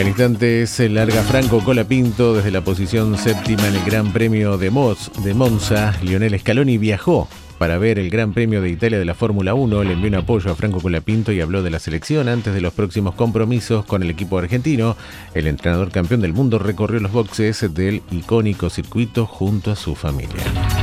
En instantes se larga Franco Colapinto desde la posición séptima en el Gran Premio de Monza. Lionel Scaloni viajó para ver el Gran Premio de Italia de la Fórmula 1. Le envió un apoyo a Franco Colapinto y habló de la selección antes de los próximos compromisos con el equipo argentino. El entrenador campeón del mundo recorrió los boxes del icónico circuito junto a su familia.